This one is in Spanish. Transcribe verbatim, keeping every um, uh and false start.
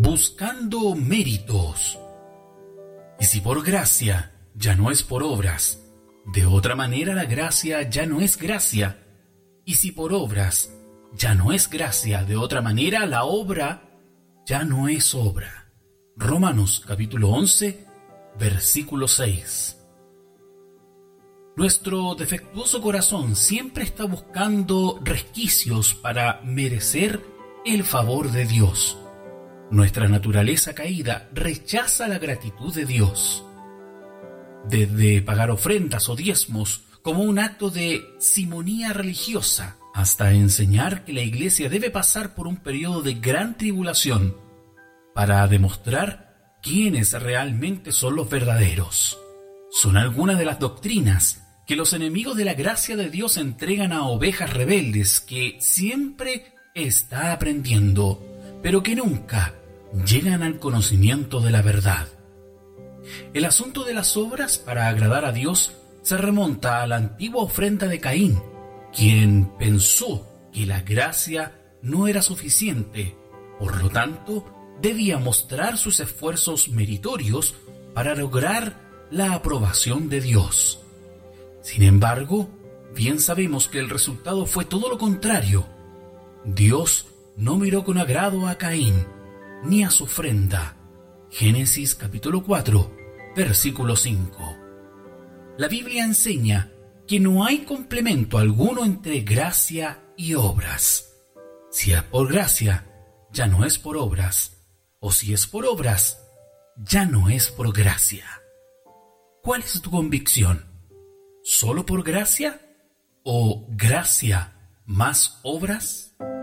buscando méritos. Y si por gracia, ya no es por obras. De otra manera la gracia ya no es gracia. Y si por obras, ya no es gracia. De otra manera la obra ya no es obra. Romanos capítulo once, versículo seis. Nuestro defectuoso corazón siempre está buscando resquicios para merecer el favor de Dios. Nuestra naturaleza caída rechaza la gratitud de Dios. Desde pagar ofrendas o diezmos como un acto de simonía religiosa, hasta enseñar que la iglesia debe pasar por un periodo de gran tribulación para demostrar quiénes realmente son los verdaderos. Son algunas de las doctrinas que los enemigos de la gracia de Dios entregan a ovejas rebeldes que siempre está aprendiendo, pero que nunca llegan al conocimiento de la verdad. El asunto de las obras para agradar a Dios se remonta a la antigua ofrenda de Caín, quien pensó que la gracia no era suficiente, por lo tanto, debía mostrar sus esfuerzos meritorios para lograr la aprobación de Dios. Sin embargo, bien sabemos que el resultado fue todo lo contrario. Dios no miró con agrado a Caín, ni a su ofrenda. Génesis capítulo cuatro, versículo cinco. La Biblia enseña que no hay complemento alguno entre gracia y obras. Si es por gracia, ya no es por obras, o si es por obras, ya no es por gracia. ¿Cuál es tu convicción? ¿Solo por gracia o gracia más obras?